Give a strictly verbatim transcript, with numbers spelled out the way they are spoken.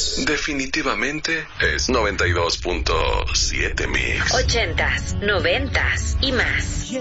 Definitivamente es noventa y dos punto siete Mix. Ochentas, noventas y más.